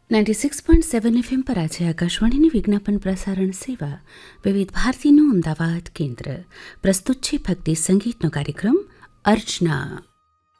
96.7 FM પર આજે આકાશવાણીની વિજ્ઞાપન પ્રસારણ સેવા વિવિધ ભારતીનું અમદાવાદ કેન્દ્ર પ્રસ્તુત છે ભક્તિ સંગીતનો કાર્યક્રમ અર્ચના.